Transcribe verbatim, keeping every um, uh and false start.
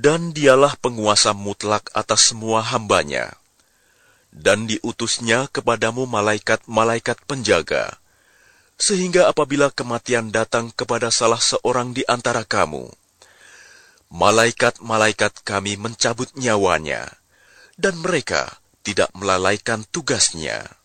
Dan dialah penguasa mutlak atas semua hambanya. Dan diutusnya kepadamu malaikat-malaikat penjaga, sehingga apabila kematian datang kepada salah seorang di antara kamu, malaikat-malaikat kami mencabut nyawanya, dan mereka tidak melalaikan tugasnya.